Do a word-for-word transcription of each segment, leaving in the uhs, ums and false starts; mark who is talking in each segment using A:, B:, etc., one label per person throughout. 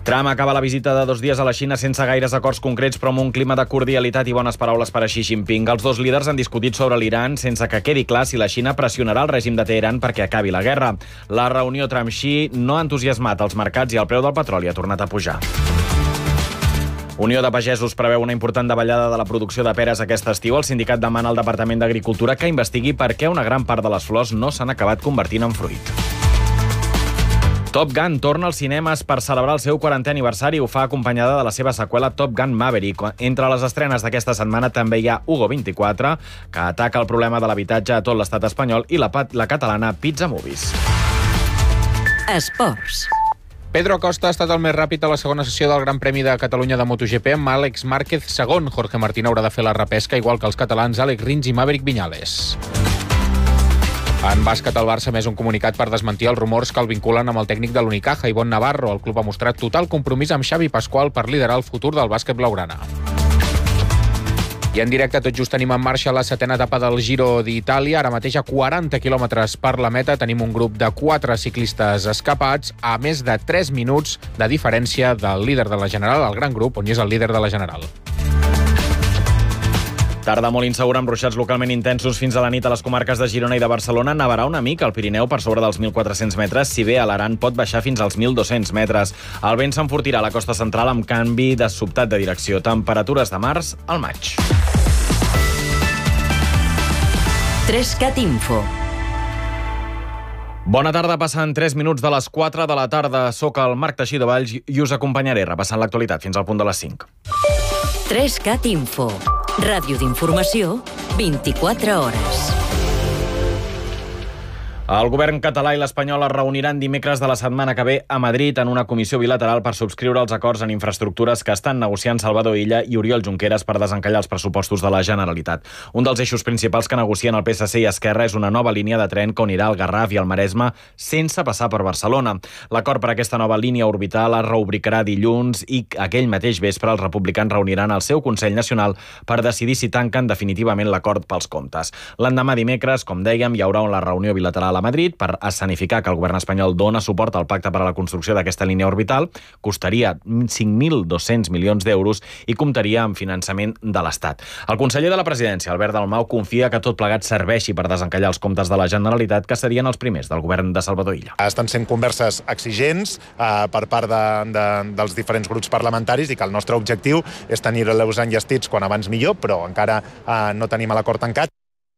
A: Trump acaba la visita de dos dies a la Xina sense gaires acords concrets, però amb un clima de cordialitat i bones paraules per a Xi Jinping. Els dos líders han discutit sobre l'Iran sense que quedi clar si la Xina pressionarà el règim de Teheran perquè acabi la guerra. La reunió Trump-Xi no ha entusiasmat els mercats i el preu del petroli ha tornat a pujar. Unió de Pagesos preveu una important davallada de la producció de peres aquest estiu. El sindicat demana al Departament d'Agricultura que investigui per què una gran part de les flors no s'han acabat convertint en fruit. Top Gun torna als cinemes per celebrar el seu quarantè aniversari. Ho fa acompanyada de la seva seqüela Top Gun Maverick. Entre les estrenes d'aquesta setmana també hi ha Hugo vint-i-quatre, que ataca el problema de l'habitatge a tot l'estat espanyol, i la, la catalana Pizza Movies.
B: Esports.
C: Pedro Acosta ha estat el més ràpid a la segona sessió del Gran Premi de Catalunya de MotoGP amb Àlex Márquez segon. Jorge Martín haurà de fer la repesca, igual que els catalans Àlex Rins i Maverick Viñales. En bàsquet, el Barça més un comunicat per desmentir els rumors que el vinculen amb el tècnic de l'Unicaja, Ivonne Navarro. El club ha mostrat total compromís amb Xavi Pascual per liderar el futur del bàsquet blaugrana. I en directe, tot just tenim en marxa la setena etapa del Giro d'Itàlia. Ara mateix a quaranta quilòmetres per la meta tenim un grup de quatre ciclistes escapats a més de tres minuts de diferència del líder de la General, el gran grup, on hi és el líder de la General.
A: Tarda molt insegura amb ruixats localment intensos fins a la nit a les comarques de Girona i de Barcelona. Nevarà una mica al Pirineu per sobre dels mil quatre-cents metres, si bé a l'Aran pot baixar fins als mil dos-cents metres. El vent s'enfortirà a la costa central amb canvi de sobtat de direcció. Temperatures de març al maig.
B: Trescat Info.
A: Bona tarda, passen tres minuts de les quatre de la tarda. Soc el Marc Teixidó Valls i us acompanyaré repassant l'actualitat fins al punt de les cinc.
B: Trescat Info. Ràdio d'informació, vint-i-quatre hores.
A: El govern català i l'espanyol es reuniran dimecres de la setmana que ve a Madrid en una comissió bilateral per subscriure els acords en infraestructures que estan negociant Salvador Illa i Oriol Junqueras per desencallar els pressupostos de la Generalitat. Un dels eixos principals que negocien el P S C i Esquerra és una nova línia de tren que unirà el Garraf i el Maresme sense passar per Barcelona. L'acord per aquesta nova línia orbital es rubricarà dilluns i aquell mateix vespre els republicans reuniran el seu Consell Nacional per decidir si tanquen definitivament l'acord pels comptes. L'endemà dimecres, com dèiem, hi haurà una reunió bilateral a Madrid per escenificar que el govern espanyol dona suport al pacte per a la construcció d'aquesta línia orbital. Costaria cinc mil dos-cents milions d'euros i comptaria amb finançament de l'Estat. El conseller de la Presidència, Albert Dalmau, confia que tot plegat serveixi per desencallar els comptes de la Generalitat, que serien els primers del govern de Salvador Illa.
D: Estan sent converses exigents eh, per part de, de, dels diferents grups parlamentaris i que el nostre objectiu és tenir-los enllestits quan abans millor, però encara eh, no tenim l'acord tancat.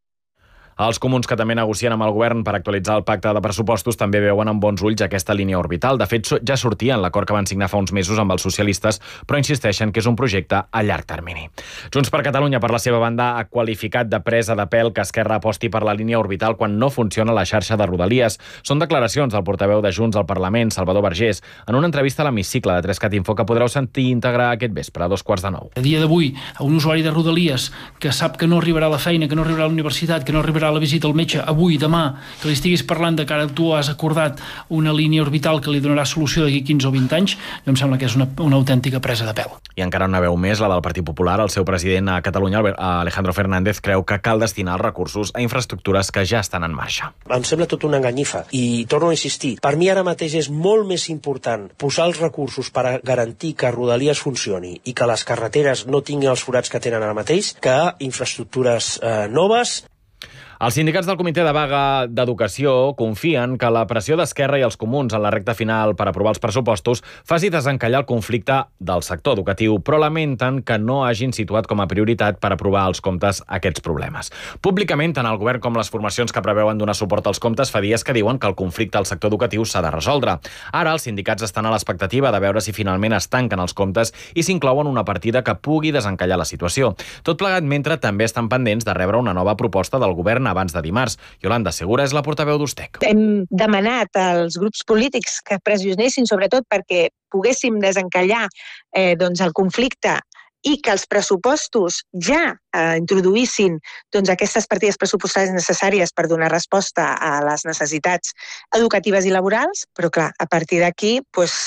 A: Els comuns, que també negocien amb el govern per actualitzar el pacte de pressupostos, també veuen amb bons ulls aquesta línia orbital. De fet, ja sortia en l'acord que van signar fa uns mesos amb els socialistes, però insisteixen que és un projecte a llarg termini. Junts per Catalunya, per la seva banda, ha qualificat de presa de pèl que Esquerra aposti per la línia orbital quan no funciona la xarxa de Rodalies. Són declaracions del portaveu de Junts al Parlament, Salvador Vergés, en una entrevista a l'hemicicle de Trescat Info que podreu sentir íntegre aquest vespre a dos quarts de nou.
E: A dia d'avui, a un usuari de Rodalies que sap que no arribarà a la feina, que no arribarà a la universitat, que no arribarà a la visita al metge avui, demà, que li estiguis parlant de que ara tu has acordat una línia orbital que li donarà solució d'aquí quinze o vint anys, jo em sembla que és una, una autèntica presa de pèl.
A: I encara una veu més, la del Partit Popular. El seu president a Catalunya, Alejandro Fernández, creu que cal destinar els recursos a infraestructures que ja estan en marxa.
F: Em sembla tot una enganyifa i torno a insistir, per mi ara mateix és molt més important posar els recursos per a garantir que Rodalies funcioni i que les carreteres no tinguin els forats que tenen ara mateix que infraestructures eh, noves.
A: Els sindicats del Comitè de Vaga d'Educació confien que la pressió d'Esquerra i els comuns en la recta final per aprovar els pressupostos faci desencallar el conflicte del sector educatiu, però lamenten que no hagin situat com a prioritat per aprovar els comptes aquests problemes. Públicament, tant el govern com les formacions que preveuen donar suport als comptes fa dies que diuen que el conflicte al sector educatiu s'ha de resoldre. Ara, els sindicats estan a l'expectativa de veure si finalment es tanquen els comptes i s'inclouen una partida que pugui desencallar la situació. Tot plegat mentre també estan pendents de rebre una nova proposta del govern abans de dimarts. Yolanda Segura és la portaveu d'Ustec.
G: Hem demanat als grups polítics que pressionessin sobretot perquè poguéssim desencallar eh, doncs el conflicte i que els pressupostos ja eh, introduïssin doncs, aquestes partides pressupostàries necessàries per donar resposta a les necessitats educatives i laborals, però clar, a partir d'aquí, doncs,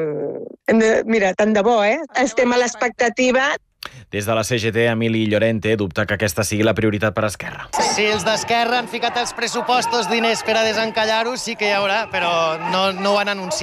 G: eh, mira, tant de bo, eh? Estem a l'expectativa.
A: Des de la C G T, Emili Llorente dubta que aquesta sigui la prioritat per a Esquerra.
H: Si els d'Esquerra han ficat als pressupostos diners per a desencallar-ho, sí que hi haurà, però no, no ho han anunciat.